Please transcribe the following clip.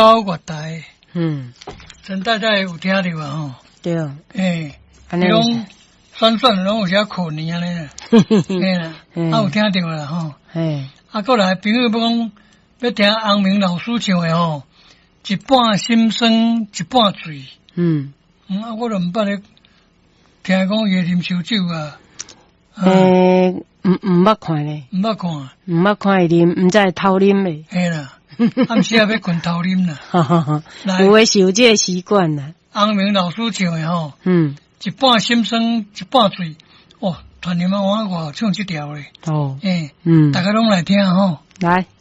高月台，陈太太有听到啊吼？对，你讲选拢有些可能安尼啦，啦，有听到啦吼。过来朋友要讲要听洪明老师唱的吼，一半心酸一半醉。我都毋捌咧听讲伊啉烧酒啊。毋捌看咧，毋捌看伊啉，毋知偷啉咧。嘿啦，暗时也要困偷啉啦。有诶是有这个习惯啦。洪明老师唱的吼，一半心酸一半醉。哦，团员们我唱这条咧。大家拢来听吼。来。